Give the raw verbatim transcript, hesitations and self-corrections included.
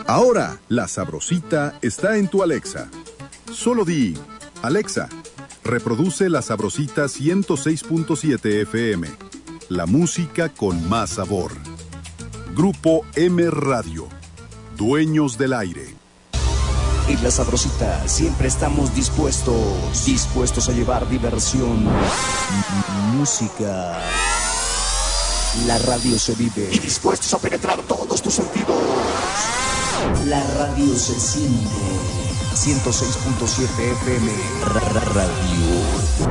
Ahora, La Sabrosita está en tu Alexa. Solo di, Alexa, reproduce La Sabrosita ciento seis punto siete F M. La música con más sabor. Grupo M Radio. Dueños del aire. En La Sabrosita siempre estamos dispuestos, dispuestos a llevar diversión, música. La radio se vive y dispuestos a penetrar todos tus sentidos. La radio se siente. ciento seis punto siete F M Radio.